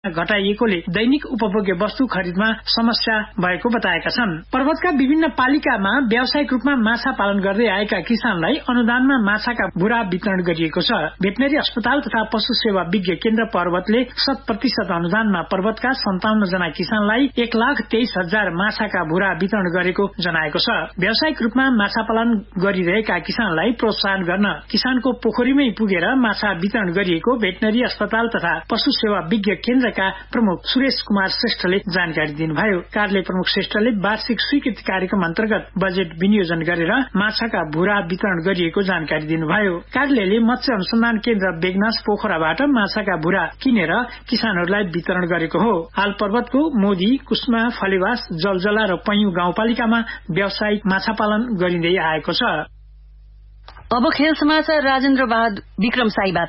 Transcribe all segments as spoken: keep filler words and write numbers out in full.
घटाइएकोले दैनिक उपभोग्य वस्तु खरिदमा समस्या भएको बताएका छन्। पर्वतका विभिन्न पालिकामा व्यावसायिक रूपमा माछा पालन गर्दै आएका किसानलाई अनुदानमा माछाका भुरा वितरण गरिएको छ। भेटनेरी अस्पताल तथा पशु सेवा विज्ञ केन्द्र पर्वतले शत प्रतिशत अनुदानमा पर्वतका सन्ताउन्न जना किसानलाई एक लाख तेइस हजार माछाका भुरा वितरण गरेको जनाएको छ। व्यावसायिक रूपमा माछा पालन गरिरहेका किसानलाई प्रोत्साहन गर्न किसानको पोखरीमै पुगेर माछा वितरण गरिएको भेटनेरी अस्पताल तथा पशु सेवा विज्ञ केन्द्रका प्रमुख सुरेश कुमार श्रेष्ठले जानकारी दिनुभयो। कार्यालय प्रमुख श्रेष्ठले वार्षिक स्वीकृति कार्यक्रम अन्तर्गत बजेट विनियोजन गरेर माछाका भुरा वितरण गरिएको जानकारी दिनुभयो। कार्यालयले मत्स्य अनुसन्धान केन्द्र बेगनास पोखराबाट माछाका भुरा किनेर किसानहरूलाई वितरण गरेको हो। हाल पर्वतको मोदी, कुस्मा, फलेवास, जलजला र पैयुँ गाउँपालिकामा व्यावसायिक माछा पालन गरिँदै आएको छ। अब खेल समाचार राजेन्द्र बहादुर विक्रम साईबाट।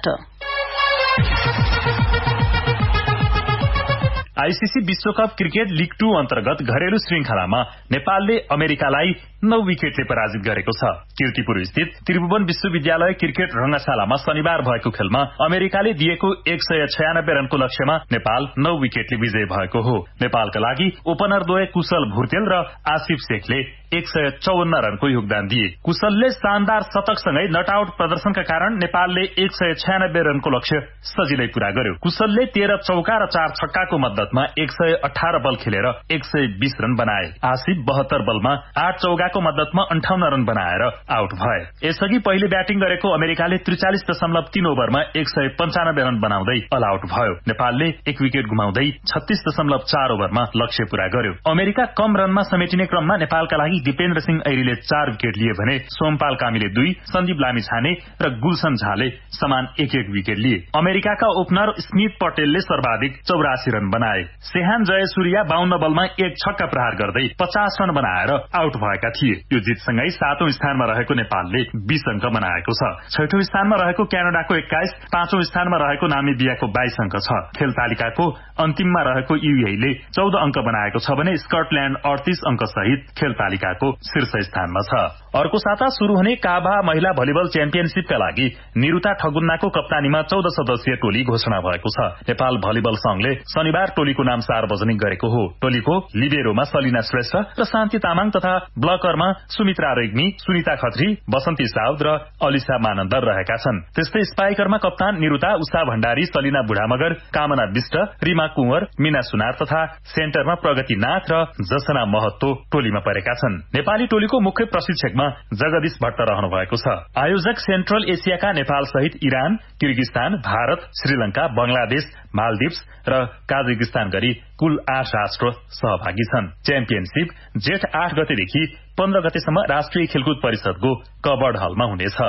आईसीसी विश्वकप क्रिकेट लीग टू अन्तर्गत घरेलु श्रृंखलामा नेपालले अमेरिकालाई नौ विकेटले पराजित गरेको छ। कीर्तिपुर स्थित त्रिभुवन विश्वविद्यालय क्रिकेट रंगशालामा शनिबार भएको खेलमा अमेरिकाले दिएको एक सय छयानब्बे रनको लक्ष्यमा नेपाल नौ विकेटले विजयी भएको हो। नेपालका लागि ओपनरद्वय कुशल भुर्तेल र आसिफ शेखले एक सय चौवन्न रनको योगदान दिए। कुशलले शानदार शतकसँगै नटआउट प्रदर्शनका कारण नेपालले एक सय छयानब्बे रनको लक्ष्य सजिलै पूरा गर्यो। कुशलले तेह्र चौका र चार छक्काको मद्दतमा एक सय अठार बल खेलेर एक सय बीस रन बनाए। आसिफ बहत्तर बलमा आठ चौकाको मद्दतमा अन्ठाउन्न रन बनाएर आउट भए। यसअघि पहिले ब्याटिङ गरेको अमेरिकाले त्रिचालिस दशमलव तीन ओभरमा एक सय पञ्चानब्बे रन बनाउँदै अल आउट भयो। नेपालले एक विकेट गुमाउँदै छत्तीस दशमलव चार ओभरमा लक्ष्य पूरा गर्यो। अमेरिका कम रनमा समेटिने क्रममा नेपालका लागि दिपेन्द्र सिंह ऐरीले चार विकेट लिए भने सोमपाल कामीले दुई, सन्दीप लामिछाने र गुलशन झाले समान एक एक विकेट लिए। अमेरिकाका ओपनर स्मिथ पटेलले सर्वाधिक चौरासी रन बनाए। सेहान जयसूर्या बाहन्न बलमा एक छक्का प्रहार गर्दै पचास रन बनाएर आउट भएका थिए। यो जितसँगै सातौं स्थानमा रहेको नेपालले बीस अंक बनाएको छ। छैठौं स्थानमा रहेको क्यानाडाको एक्काइस, पाँचौं स्थानमा रहेको नामिबियाको बाइस अंक छ। खेल तालिकाको अन्तिममा रहेको युएईले चौध अंक बनाएको छ भने स्कटल्याण्ड अडतीस अंक सहित खेल तालिकाको शीर्ष स्थानमा छ। अर्को साता शुरू हुने काभा महिला भलिबल च्याम्पियनशीपका लागि निरुता ठगुन्नाको कप्तानीमा चौध सदस्यीय टोली घोषणा भएको छ। नेपाल भलिबल संघले शनिबार टोलीको नाम सार्वजनिक गरेको हो। टोलीको लिबेरोमा सलिना श्रेष्ठ र शान्ति तामाङ तथा ब्लकरमा सुमित्रा रेग्मी, सुनिता खत्री, बसन्ती साउद र अलिसा मानन्दर रहेका छन्। त्यस्तै स्पाइकरमा कप्तान निरुता, उषा भण्डारी, सलिना बुढामगर, कामना विष्ट, रिमा कुंवर, मीना सुनार तथा सेन्टरमा प्रगति नाथ र जसना महत्तो टोलीमा परेका छन्। नेपाली टोलीको मुख्य प्रशिक्षकमा जगदीश भट्ट रहनु भएको छ। आयोजक सेन्ट्रल एसियाका नेपाल सहित Iran, Kyrgyzstan, Bharat, Sri Lanka, Bangladesh, Maldives र काजाकिस्तान गरी कुल आठ राष्ट्र सहभागी छन्। च्याम्पियनशीप जेठ आठ गतेदेखि पन्ध्र गतेसम्म राष्ट्रिय खेलकुद परिषदको कवर्ड हलमा हुनेछ।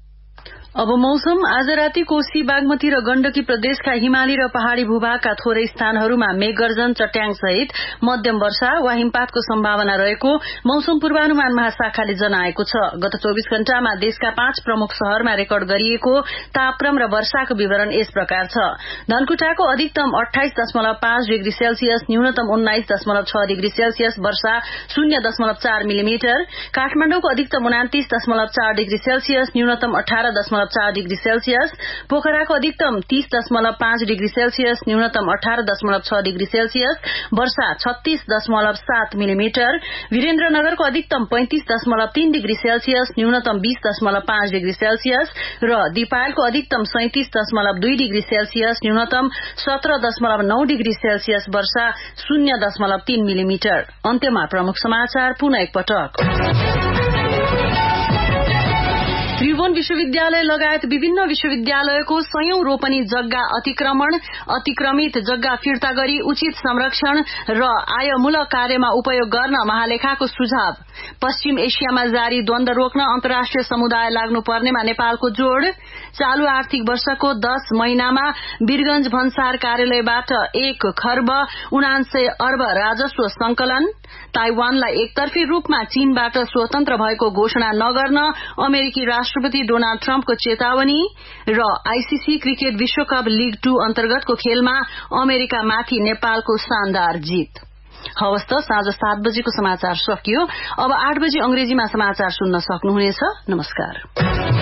अब मौसम। आज राति कोशी, बागमती र गण्डकी प्रदेशका हिमाली र पहाड़ी भूभागका थोरै स्थानहरूमा मेघगर्जन, चट्याङ सहित मध्यम वर्षा वा हिमपातको सम्भावना रहेको मौसम पूर्वानुमान महाशाखाले जनाएको छ। गत चौबीस घण्टामा देशका पाँच प्रमुख शहरमा रेकर्ड गरिएको तापक्रम र वर्षाको विवरण यस प्रकार छ। धनकुटाको अधिकतम अठाइस दशमलव पाँच डिग्री सेल्सियस, न्यूनतम उन्नाइस दशमलव छ डिग्री सेल्सियस, वर्षा शून्य दशमलव चार मिलिमिटर। काठमाडौँको अधिकतम उनातिस दशमलव चार डिग्री सेल्सियस, न्यूनतम अठारह दशमलव चार डिग्री सेल्सियस। पोखराको अधिकतम तीस दशमलव पाँच डिग्री सेल्सियस, न्यूनतम अठारह दशमलव छ डिग्री सेल्सियस, वर्षा छत्तीस दशमलव सात मिलिमिटर। वीरेन्द्रनगरको अधिकतम पैंतिस दशमलव तीन डिग्री सेल्सियस, न्यूनतम बीस दशमलव पाँच डिग्री सेल्सियस र दिपायलको अधिकतम सैंतिस दशमलव दुई डिग्री सेल्सियस, न्यूनतम सत्रह दशमलव नौ डिग्री सेल्सियस, वर्षा शून्य दशमलव तीन मिलिमिटर। अन्त्यमा प्रमुख समाचार पुनः एकपटक। त्रिभुवन विश्वविद्यालय लगायत विभिन्न विश्वविद्यालयको सयौं रोपनी जग्गा अतिक्रमण, अतिक्रमित जग्गा फिर्ता गरी उचित संरक्षण र आयमूलक कार्यमा उपयोग गर्न महालेखाको सुझाव। पश्चिम एशियामा जारी द्वन्द रोक्न अन्तर्राष्ट्रिय समुदाय लाग्नुपर्नेमा नेपालको जोड़। चालू आर्थिक वर्षको दश महिनामा वीरगंज भन्सार कार्यालयबाट एक खर्ब उनान्सय अर्ब राजस्व संकलन। ताइवानलाई एकतर्फी रूपमा चीनबाट स्वतन्त्र भएको घोषणा नगर्न अमेरिकी राष्ट्रपति डोनाल्ड ट्रम्पको चेतावनी र आईसीसी क्रिकेट विश्वकप लीग टू अन्तर्गतको खेलमा अमेरिकामाथि नेपालको शानदार जित। हवस् त, साँझ सात बजेको समाचार सकियो। अब आठ बजे अंग्रेजीमा समाचार सुन्न सक्नुहुनेछ। नमस्कार।